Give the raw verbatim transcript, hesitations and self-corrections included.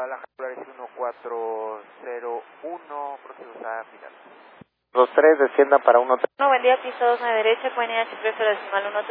Guadalajara, Polaris uno cuatro cero uno, próximos a final. Los tres desciendan para uno tres. No, buen día, piso dos, nueve derecha, N H tres, decimal uno tres.